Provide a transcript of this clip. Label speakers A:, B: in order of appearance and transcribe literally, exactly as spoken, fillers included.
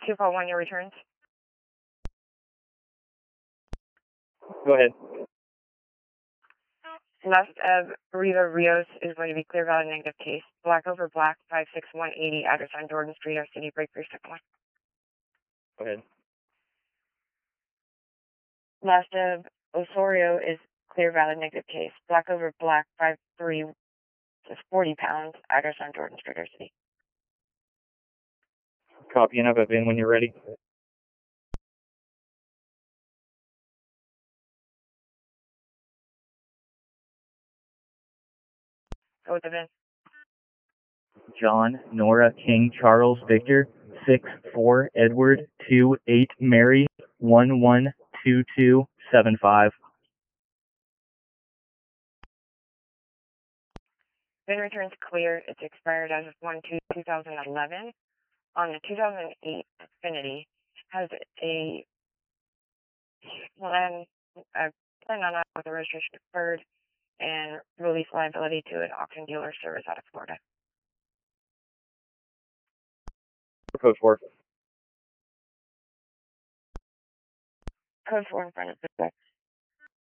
A: two call one, your returns.
B: Go ahead.
A: Left of Riva Rios is going to be clear valid negative case. Black over black, five six one eighty, address on Jordan Street, our city, break for your second one.
B: Go ahead.
A: Last of Osorio is clear valid negative case. Black over black, five three, forty pounds, address on Jordan Street, our city.
B: Copy, and have a V I N when you're ready.
A: Go with the V I N.
B: John, Nora, King, Charles, Victor, six, four, Edward, two, eight, Mary, one, one, two, two, seven, five.
A: V I N returns clear. It's expired as of one two two thousand eleven. On the two thousand eight Infiniti, has a plan, a plan on that with the registration deferred and release liability to an auction dealer service out of Florida.
B: Code four.
A: Code four in front of the